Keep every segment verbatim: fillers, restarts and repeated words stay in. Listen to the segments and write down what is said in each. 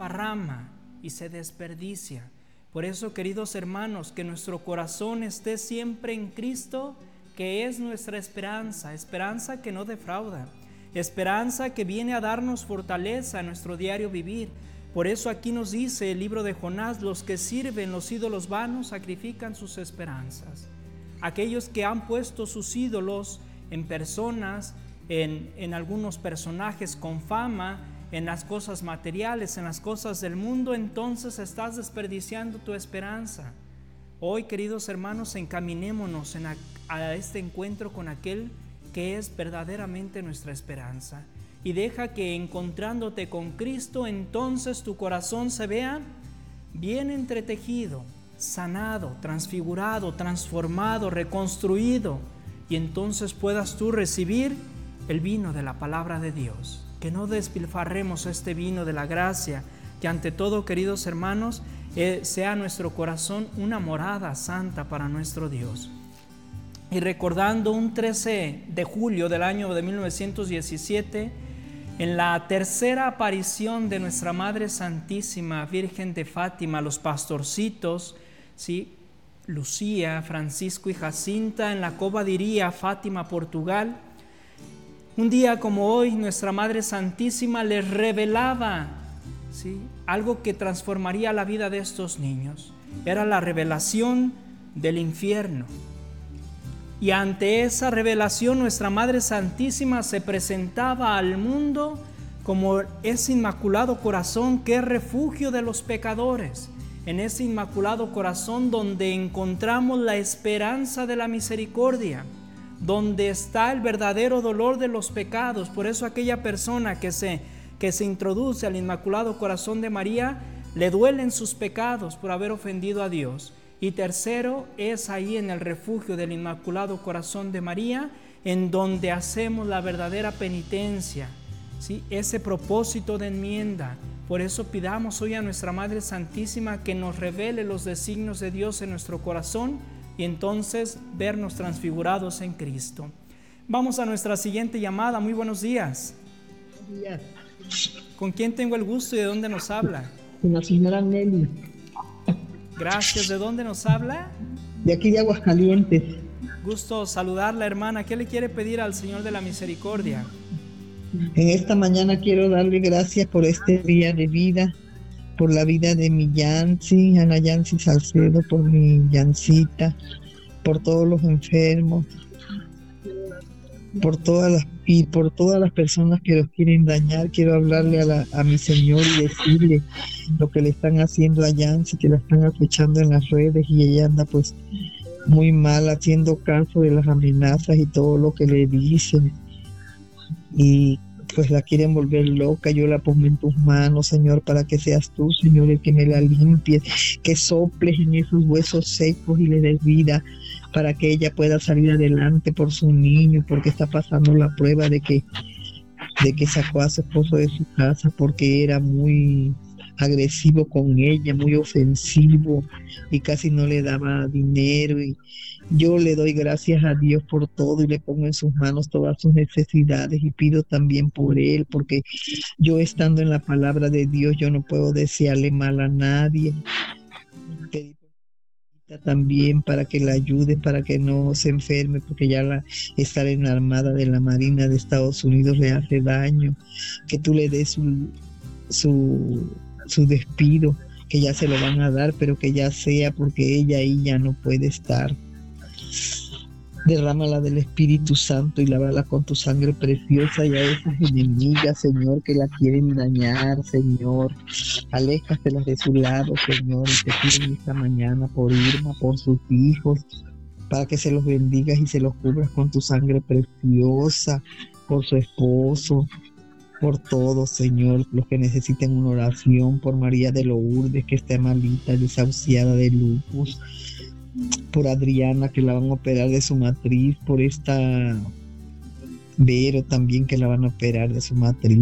desparrama y se desperdicia. Por eso, queridos hermanos, que nuestro corazón esté siempre en Cristo, que es nuestra esperanza, esperanza que no defrauda, esperanza que viene a darnos fortaleza en nuestro diario vivir. Por eso aquí nos dice el libro de Jonás: los que sirven los ídolos vanos sacrifican sus esperanzas. Aquellos que han puesto sus ídolos en personas, en, en algunos personajes con fama, en las cosas materiales, en las cosas del mundo, entonces estás desperdiciando tu esperanza. Hoy, queridos hermanos, encaminémonos en a, a este encuentro con aquel que es verdaderamente nuestra esperanza. Y deja que encontrándote con Cristo, entonces tu corazón se vea bien entretejido, sanado, transfigurado, transformado, reconstruido. Y entonces puedas tú recibir el vino de la palabra de Dios. Que no despilfarremos este vino de la gracia, que ante todo, queridos hermanos, eh, sea nuestro corazón una morada santa para nuestro Dios. Y recordando un trece de julio del año de mil novecientos diecisiete, en la tercera aparición de nuestra Madre Santísima Virgen de Fátima, los pastorcitos, ¿sí?, Lucía, Francisco y Jacinta, en la Cova de Iría, Fátima, Portugal, un día como hoy, nuestra Madre Santísima les revelaba, ¿sí?, algo que transformaría la vida de estos niños. Era la revelación del infierno. Y ante esa revelación, nuestra Madre Santísima se presentaba al mundo como ese inmaculado corazón que es refugio de los pecadores. En ese inmaculado corazón donde encontramos la esperanza de la misericordia, donde está el verdadero dolor de los pecados. Por eso aquella persona que se, que se introduce al Inmaculado Corazón de María, le duelen sus pecados por haber ofendido a Dios. Y tercero, es ahí en el refugio del Inmaculado Corazón de María, en donde hacemos la verdadera penitencia, ¿sí?, ese propósito de enmienda. Por eso pidamos hoy a nuestra Madre Santísima que nos revele los designios de Dios en nuestro corazón, y entonces vernos transfigurados en Cristo. Vamos a nuestra siguiente llamada. Muy buenos días. Buenos días. ¿Con quién tengo el gusto y de dónde nos habla? Con la señora Nelly. Gracias. ¿De dónde nos habla? De aquí de Aguascalientes. Gusto saludarla, hermana. ¿Qué le quiere pedir al Señor de la Misericordia? En esta mañana quiero darle gracias por este día de vida, por la vida de mi Yancy, Ana Yancy Salcedo, por mi Yancita, por todos los enfermos, por todas las y por todas las personas que los quieren dañar. Quiero hablarle a, la, a mi Señor y decirle lo que le están haciendo a Yancy, que la están acechando en las redes, y ella anda pues muy mal, haciendo caso de las amenazas y todo lo que le dicen, y pues la quieren volver loca. Yo la pongo en tus manos, Señor, para que seas tú, Señor, el que me la limpies, que soples en esos huesos secos y le des vida, para que ella pueda salir adelante por su niño, porque está pasando la prueba de que, de que sacó a su esposo de su casa porque era muy agresivo con ella, muy ofensivo, y casi no le daba dinero. Y yo le doy gracias a Dios por todo y le pongo en sus manos todas sus necesidades, y pido también por él, porque yo, estando en la palabra de Dios, yo no puedo desearle mal a nadie. Pedí también para que la ayude, para que no se enferme, porque ya la, estar en la Armada de la Marina de Estados Unidos le hace daño. Que tú le des su, su, su despido, que ya se lo van a dar, pero que ya sea, porque ella ahí ya no puede estar. Derrámala del Espíritu Santo y lávala con tu sangre preciosa, y a esas enemigas, Señor, que la quieren dañar, Señor, aléjaselas de su lado, Señor. Y te pido esta mañana por Irma, por sus hijos, para que se los bendigas y se los cubras con tu sangre preciosa, por su esposo, por todos, Señor, los que necesiten una oración, por María de Lourdes, que está malita, desahuciada de lupus, por Adriana, que la van a operar de su matriz, por esta Vero también, que la van a operar de su matriz,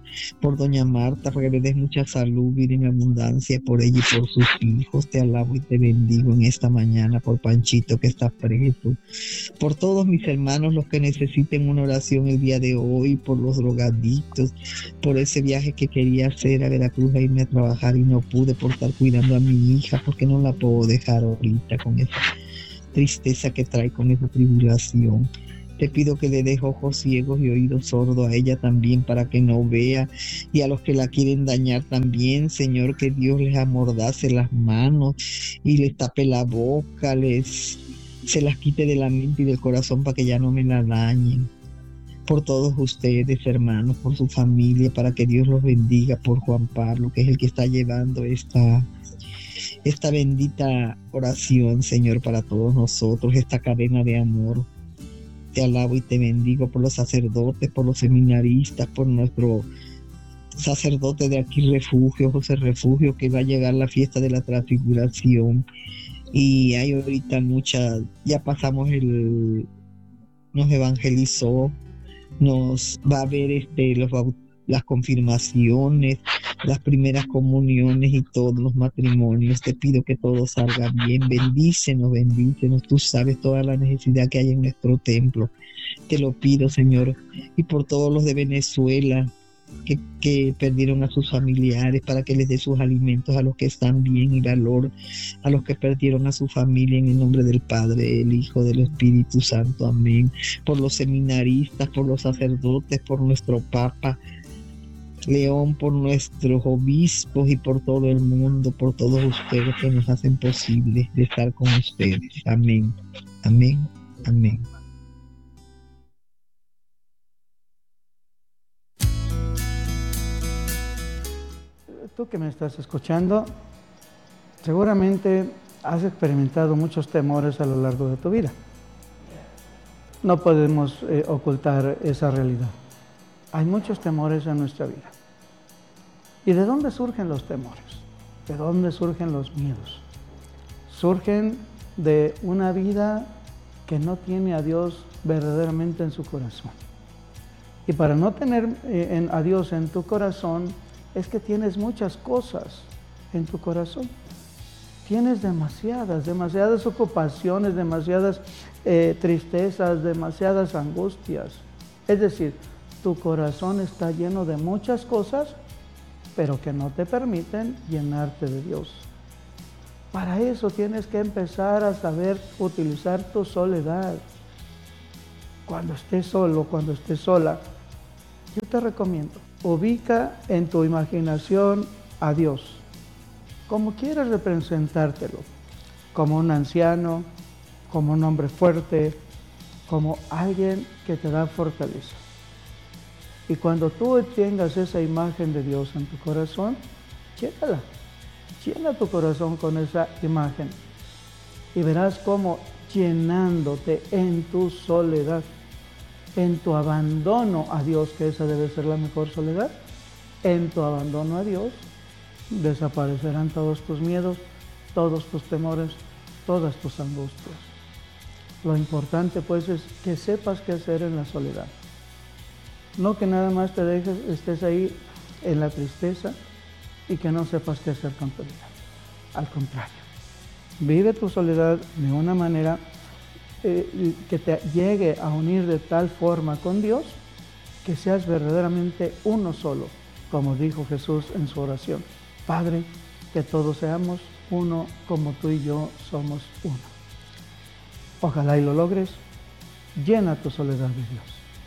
por doña Marta, para que le des mucha salud, vida en abundancia por ella y por sus hijos. Te alabo y te bendigo en esta mañana por Panchito que está preso, por todos mis hermanos los que necesiten una oración el día de hoy, por los drogadictos, por ese viaje que quería hacer a Veracruz a irme a trabajar y no pude por estar cuidando a mi hija, porque no la puedo dejar ahorita con esa tristeza que trae, con esa tribulación. Te pido que le des ojos ciegos y oídos sordos a ella también para que no vea, y a los que la quieren dañar también, Señor, que Dios les amordace las manos y les tape la boca, les se las quite de la mente y del corazón para que ya no me la dañen. Por todos ustedes, hermanos, por su familia, para que Dios los bendiga, por Juan Pablo, que es el que está llevando esta esta bendita oración, Señor, para todos nosotros, esta cadena de amor. Te alabo y te bendigo por los sacerdotes, por los seminaristas, por nuestro sacerdote de aquí Refugio, José Refugio, que va a llegar la fiesta de la transfiguración. Y hay ahorita mucha, ya pasamos el, nos evangelizó, nos va a ver este, los, las confirmaciones, las primeras comuniones y todos los matrimonios. Te pido que todo salga bien. Bendícenos, bendícenos. Tú sabes toda la necesidad que hay en nuestro templo. Te lo pido, Señor. Y por todos los de Venezuela que, que perdieron a sus familiares, para que les dé sus alimentos a los que están bien, y valor a los que perdieron a su familia, en el nombre del Padre, del Hijo, del Espíritu Santo. Amén. Por los seminaristas, por los sacerdotes, por nuestro Papa León, por nuestros obispos y por todo el mundo, por todos ustedes que nos hacen posible de estar con ustedes. Amén, amén, amén. Tú que me estás escuchando, seguramente has experimentado muchos temores a lo largo de tu vida. No podemos eh, ocultar esa realidad. Hay muchos temores en nuestra vida. ¿Y de dónde surgen los temores? ¿De dónde surgen los miedos? Surgen de una vida que no tiene a Dios verdaderamente en su corazón. Y para no tener eh, en, a Dios en tu corazón, es que tienes muchas cosas en tu corazón. Tienes demasiadas, demasiadas ocupaciones, demasiadas eh, tristezas, demasiadas angustias. Es decir, tu corazón está lleno de muchas cosas, pero que no te permiten llenarte de Dios. Para eso tienes que empezar a saber utilizar tu soledad. Cuando estés solo, cuando estés sola, yo te recomiendo, ubica en tu imaginación a Dios, como quieras representártelo, como un anciano, como un hombre fuerte, como alguien que te da fortaleza. Y cuando tú tengas esa imagen de Dios en tu corazón, llénala, llena tu corazón con esa imagen y verás cómo llenándote en tu soledad, en tu abandono a Dios, que esa debe ser la mejor soledad, en tu abandono a Dios, desaparecerán todos tus miedos, todos tus temores, todas tus angustias. Lo importante pues es que sepas qué hacer en la soledad. No que nada más te dejes, estés ahí en la tristeza y que no sepas qué hacer con tu vida. Al contrario, vive tu soledad de una manera eh, que te llegue a unir de tal forma con Dios que seas verdaderamente uno solo, como dijo Jesús en su oración. Padre, que todos seamos uno como tú y yo somos uno. Ojalá y lo logres. Llena tu soledad de Dios.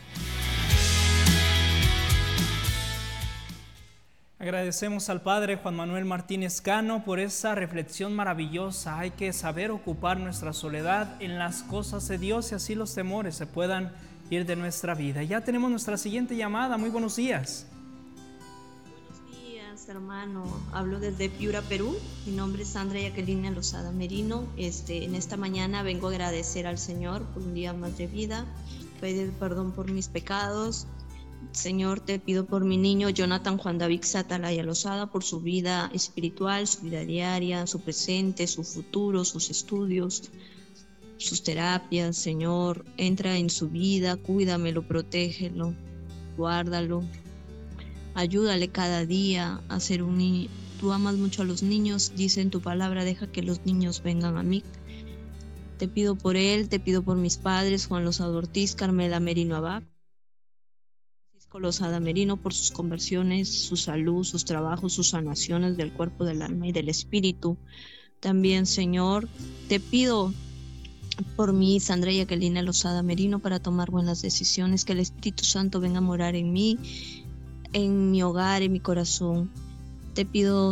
Agradecemos al Padre Juan Manuel Martínez Cano por esa reflexión maravillosa. Hay que saber ocupar nuestra soledad en las cosas de Dios y así los temores se puedan ir de nuestra vida. Ya tenemos nuestra siguiente llamada. Muy buenos días. Buenos días, hermano. Hablo desde Piura, Perú. Mi nombre es Sandra Jacqueline Lozada Merino. Este, en esta mañana vengo a agradecer al Señor por un día más de vida, pedir perdón por mis pecados. Señor, te pido por mi niño Jonathan Juan David Satalaya Lozada, por su vida espiritual, su vida diaria, su presente, su futuro, sus estudios, sus terapias. Señor, entra en su vida, cuídamelo, protégelo, guárdalo. ayúdale cada día a ser un niño. Tú amas mucho a los niños, dice en tu palabra, deja que los niños vengan a mí. Te pido por él, te pido por mis padres, Juan Lozada Ortiz, Carmela Merino Abad, Francisco Lozada Merino, por sus conversiones, su salud, sus trabajos, sus sanaciones del cuerpo, del alma y del espíritu. También, Señor, te pido por mí, Sandra Jacqueline Lozada Merino, para tomar buenas decisiones, que el Espíritu Santo venga a morar en mí, en mi hogar, en mi corazón. Te pido,